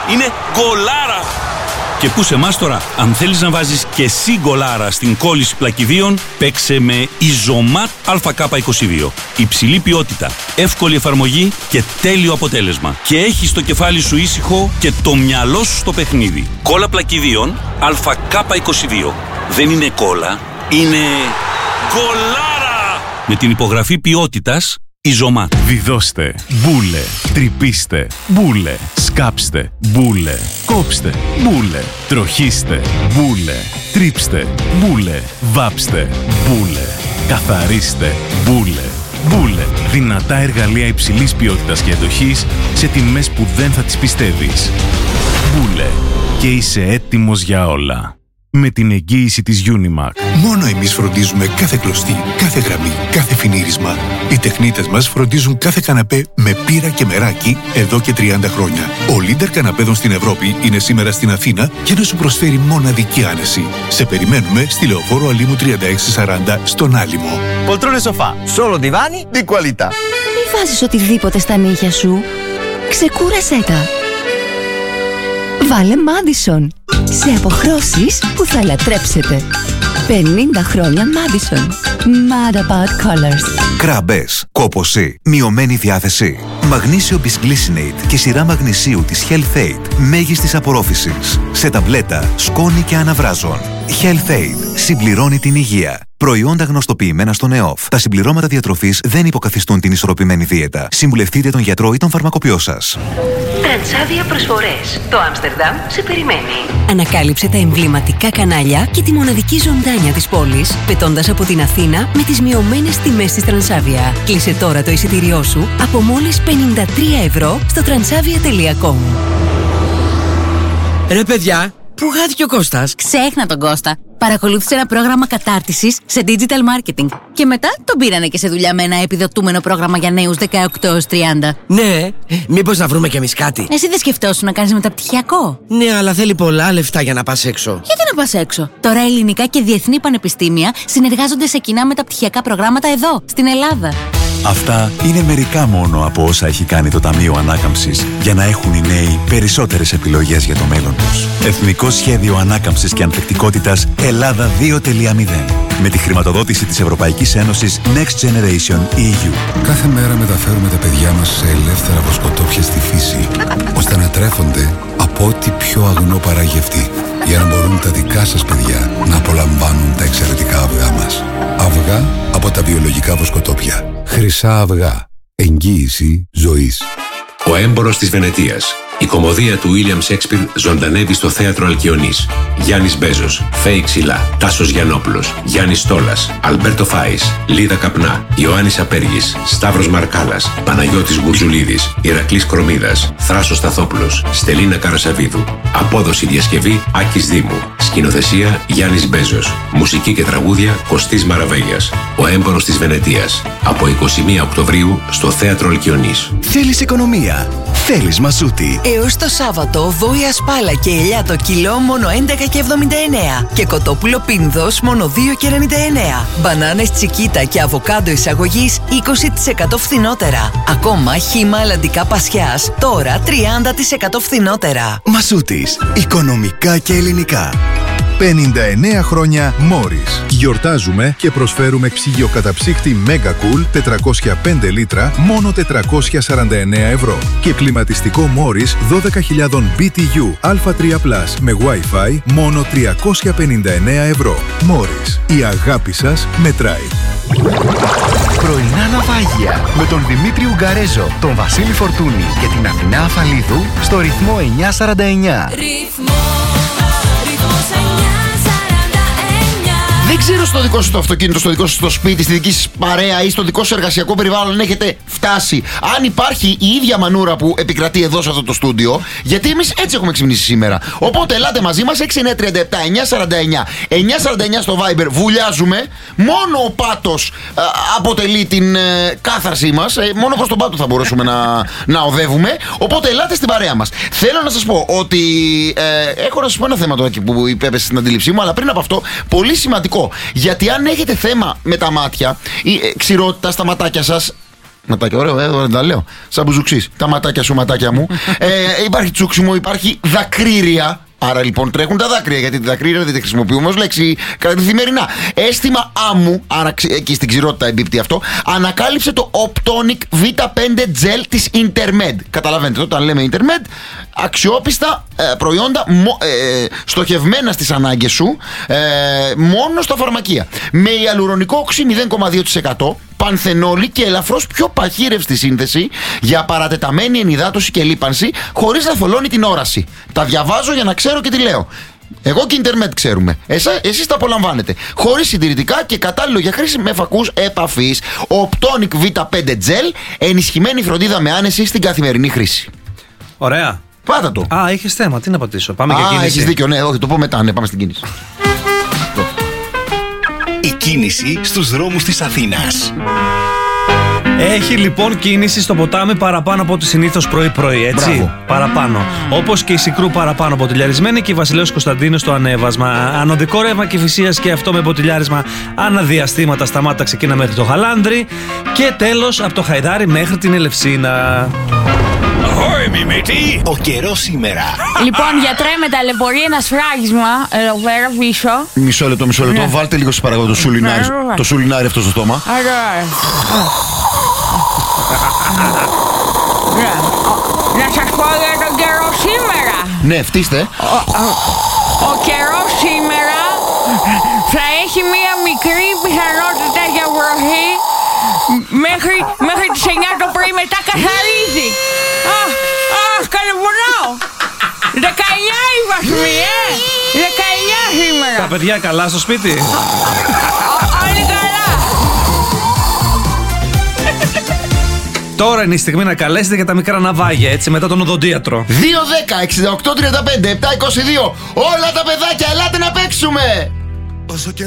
Είναι γκολάρα! Και πού σε εμάς τώρα, αν θέλεις να βάζεις και εσύ γκολάρα στην κόλληση πλακιδίων, παίξε με Ιζωμάτ ΑΚ22. Υψηλή ποιότητα, εύκολη εφαρμογή και τέλειο αποτέλεσμα. Και έχεις το κεφάλι σου ήσυχο και το μυαλό σου στο παιχνίδι. Κόλλα πλακιδίων ΑΚ22. Δεν είναι κόλλα, είναι γκολάρα! Με την υπογραφή ποιότητας Ιζωμάτ. Βιδώστε, μπούλε, τρυπήστε, μπούλε, σκάψτε, μπούλε, κόψτε, μπούλε, τροχίστε, μπούλε, τρίψτε, μπούλε, βάψτε, μπούλε, καθαρίστε, μπούλε. Μπούλε, δυνατά εργαλεία υψηλής ποιότητας και εντοχής σε τιμές που δεν θα τις πιστεύεις. Μπούλε, και είσαι έτοιμος για όλα. Με την εγγύηση της Unimac. Μόνο εμείς φροντίζουμε κάθε κλωστή, κάθε γραμμή, κάθε φινίρισμα. Οι τεχνίτες μας φροντίζουν κάθε καναπέ με πύρα και μεράκι εδώ και 30 χρόνια. Ο leader καναπέδων στην Ευρώπη είναι σήμερα στην Αθήνα για να σου προσφέρει μοναδική άνεση. Σε περιμένουμε στη Λεωφόρο Αλήμου 3640 στον Άλυμο. Poltrone sofà, solo divani di qualità. Μη βάζεις οτιδήποτε στα νύχια σου. Ξεκούρασέ τα. Βάλε Madison. Σε αποχρώσεις που θα λατρέψετε. 50 χρόνια Madison. Mad about colors. Κράμπες, κόπωση, μειωμένη διάθεση. Μαγνήσιο Bisglycinate και σειρά μαγνησίου της Health Aid μέγιστης απορρόφησης. Σε ταμπλέτα, σκόνη και αναβράζων. Health Aid συμπληρώνει την υγεία. Προϊόντα γνωστοποιημένα στον ΕΟΦ. Τα συμπληρώματα διατροφής δεν υποκαθιστούν την ισορροπημένη δίαιτα. Συμβουλευτείτε τον γιατρό ή τον φαρμακοποιό σας. Τρανσάβια προσφορές. Το Άμστερνταμ σε περιμένει. Ανακάλυψε τα εμβληματικά κανάλια και τη μοναδική ζωντάνια της πόλης, πετώντας από την Αθήνα με τις μειωμένες τιμές της Τρανσάβια. Κλείσε τώρα το εισιτήριό σου από μόλις 53 ευρώ στο transavia.com. Ρε παιδιά, πού χάθηκε ο Κώστας? Ξέχνα τον Κώστα. Παρακολούθησε ένα πρόγραμμα κατάρτισης σε digital marketing. Και μετά τον πήρανε και σε δουλειά με ένα επιδοτούμενο πρόγραμμα για νέους 18 έως 30. Ναι, μήπως να βρούμε κι εμείς κάτι? Εσύ δεν σκεφτόσουν να κάνεις μεταπτυχιακό? Ναι, αλλά θέλει πολλά λεφτά για να πας έξω. Γιατί να πας έξω? Τώρα ελληνικά και διεθνή πανεπιστήμια συνεργάζονται σε κοινά μεταπτυχιακά προγράμματα εδώ, στην Ελλάδα. Αυτά είναι μερικά μόνο από όσα έχει κάνει το Ταμείο Ανάκαμψης για να έχουν οι νέοι περισσότερες επιλογές για το μέλλον τους. Εθνικό Σχέδιο Ανάκαμψης και Ανθεκτικότητας Ελλάδα 2.0. Με τη χρηματοδότηση της Ευρωπαϊκής Ένωσης Next Generation EU. Κάθε μέρα μεταφέρουμε τα παιδιά μας σε ελεύθερα βοσκοτόπια στη φύση, ώστε να τρέφονται από ό,τι πιο αγνό παράγει αυτή, για να μπορούν τα δικά σας παιδιά να απολαμβάνουν τα εξαιρετικά αυγά μας. Αυγά από τα βιολογικά βοσκοτόπια. Χρυσά αυγά. Εγγύηση ζωής. Ο έμπορος της Βενετίας. Η κωμωδία του William Shakespeare ζωντανεύει στο θέατρο Αλκιονής. Γιάννης Μπέζος, Φέη Ξυλά, Τάσος Γιαννόπουλος, Γιάννης Στόλας, Αλμπέρτο Φάης, Λίδα Καπνά, Ιωάννης Απέργης, Σταύρος Μαρκάλας, Παναγιώτης Γουρζουλίδης, Ηρακλής Κρομίδας, Θράσος Σταθόπουλος, Στελίνα Καρασαβίδου. Απόδοση διασκευή Άκης Δήμου. Σκηνοθεσία Γιάννης Μπέζος. Μουσική και τραγούδια Κωστής Μαραβέγιας. Ο έμπορος της Βενετίας. Από 21 Οκτωβρίου στο θέατρο Αλκιονής. Θέλεις οικονομία? Θέλεις Μασούτη? Έως το Σάββατο, βόηα σπάλα και ελιά το κιλό μόνο 11,79 και κοτόπουλο πίνδος μόνο 2,99. Μπανάνες τσικίτα και αβοκάντο εισαγωγής 20% φθηνότερα. Ακόμα χύμα αλλαντικά πασιάς τώρα 30% φθηνότερα. Μασούτης. Οικονομικά και ελληνικά. 59 χρόνια Morris. Γιορτάζουμε και προσφέρουμε ψυγειοκαταψύκτη Mega Cool 405 λίτρα μόνο 449 ευρώ. Και κλιματιστικό Morris 12.000 BTU Α3+ με Wi-Fi μόνο 359 ευρώ. Morris. Η αγάπη σας μετράει. Πρωινά ναυάγια με τον Δημήτρη Ουγγαρέζο, τον Βασίλη Φορτούνη και την Αθηνά Αφαλίδου στο ρυθμό 949. Δεν ξέρω στο δικό σου το αυτοκίνητο, στο δικό σου το σπίτι, στη δική σας παρέα ή στο δικό σου εργασιακό περιβάλλον αν έχετε φτάσει. Αν υπάρχει η ίδια μανούρα που επικρατεί εδώ σε αυτό το στούντιο, γιατί εμείς έτσι έχουμε ξυπνήσει σήμερα. Οπότε ελάτε μαζί μας 6937-949. 949 στο Viber, βουλιάζουμε. Μόνο ο πάτος αποτελεί την κάθαρσή μας. Μόνο προς τον πάτο θα μπορούσαμε να οδεύουμε. Οπότε ελάτε στην παρέα μας. Θέλω να σας πω ότι έχω να σας πω ένα θέμα τώρα που υπέπεσε στην αντίληψή μου, αλλά πριν από αυτό, πολύ σημαντικό. Γιατί αν έχετε θέμα με τα μάτια ή ξηρότητα στα ματάκια σας, Ματάκια, ωραίο, δεν τα λέω. Σαν μπουζουξής. Τα ματάκια σου, ματάκια μου. Υπάρχει τσούξιμο, υπάρχει δακρύρια. Άρα λοιπόν τρέχουν τα δάκρυα, γιατί τα δακρύα δεν τα χρησιμοποιούμε ως λέξη καθημερινά. Αίσθημα άμμου, άρα εκεί στην ξηρότητα εμπίπτει αυτό, ανακάλυψε το Optonic V5 Gel της Intermed. Καταλαβαίνετε, όταν λέμε Intermed, αξιόπιστα προϊόντα στοχευμένα στις ανάγκες σου, μόνο στα φαρμακεία. Με ιαλουρονικό οξύ 0,2%, πανθενόλη και ελαφρώς πιο παχύρευστη σύνθεση για παρατεταμένη ενυδάτωση και λίπανση, χωρίς να θολώνει την όραση. Τα διαβάζω για να ξέρω και τι λέω. Εγώ και Intermed ξέρουμε. Εσείς τα απολαμβάνετε. Χωρίς συντηρητικά και κατάλληλο για χρήση με φακούς επαφής. Optonic V5 Gel, ενισχυμένη φροντίδα με άνεση στην καθημερινή χρήση. Ωραία. Πάτα το. Α, είχες θέμα. Τι να πατήσω. Πάμε για κίνηση. Έχεις δίκιο, ναι, όχι, το πω μετά. Ναι, πάμε στην κίνηση. Η κίνηση στους δρόμους της Αθήνας. Έχει λοιπόν κίνηση στο ποτάμι παραπάνω από ό,τι συνήθως πρωί-πρωί, έτσι. Μπράβο. Παραπάνω. Όπως και η Σικρού παραπάνω ποτηλιαρισμένη και η Βασιλέως Κωνσταντίνου στο ανέβασμα. Ανωδικό ρεύμα Κηφισίας και αυτό με ποτηλιάρισμα αναδιαστήματα σταμάτα ξεκίνα μέχρι το Χαλάνδρι. Και τέλος από το Χαϊδάρι μέχρι την Ελευσίνα. Ahoy, Μιμίτη! Ο καιρός σήμερα. Λοιπόν, γιατρέ, με ταλαιπωρεί ένα σφράγισμα εδώ πέρα πίσω. Μισό λεπτό. Ναι. Βάλτε λίγο σας παρακαλώ το σουλινάρι αυτό στο στόμα. Να σας πω για τον καιρό σήμερα. Ναι, φτύστε. Ο καιρός σήμερα θα έχει μία μικρή πιθανότητα για βροχή μέχρι τις 9 το πρωί, μετά καθαρίζει. Καλοπονάω. 19 η βαθμοί, 19 σήμερα. Τα παιδιά καλά στο σπίτι. Όλοι καλά. Τώρα είναι η στιγμή να καλέσετε για τα μικρά ναυάγια, έτσι, μετά τον οδοντίατρο. 2-10-68-35-7-22. Όλα τα παιδάκια, ελάτε να παίξουμε.